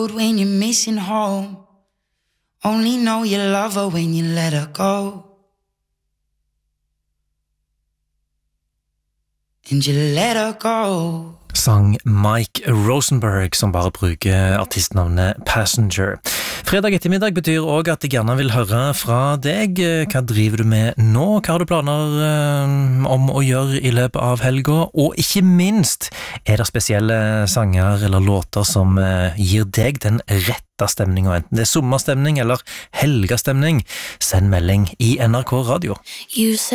When you're missing home, only know you love her when you let her go. And you let her go. Sang Mike Rosenberg, som bare bruker artistnavnet Passenger. Fredag ettermiddag betyr også at jeg gjerne vil høre fra deg. Hva driver du med nå? Hva har du planer om å gjøre i løpet av helga? Og ikke minst, er det spesielle sanger eller låter som gir deg den rette stemningen, enten det er sommerstemning eller helgestemning? Send melding i NRK Radio.